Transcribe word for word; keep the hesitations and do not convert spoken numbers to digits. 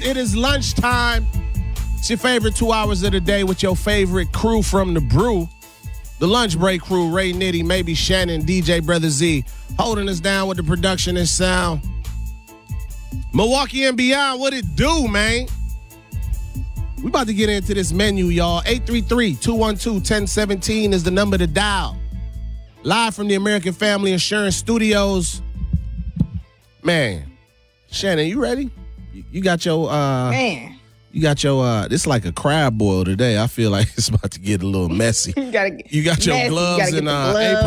It is lunchtime. It's your favorite two hours of the day with your favorite crew from the brew. The lunch break crew, Ray Nitty, maybe Shannon, D J Brother Z, holding us down with the production and sound. Milwaukee and beyond, what it do, man? We about to get into this menu, y'all. eight three three, two one two, one zero one seven is the number to dial. Live from the American Family Insurance Studios. Man, Shannon, you ready? You, you got your uh Man. You got your uh this is like a crab boil today. I feel like it's about to get a little messy. You gotta You got your messy. gloves you gotta and get the uh, gloves